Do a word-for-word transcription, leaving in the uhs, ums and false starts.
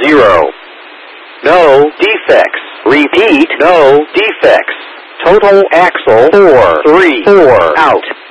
zero. No defects. Repeat, no defects. Total axle four three four out.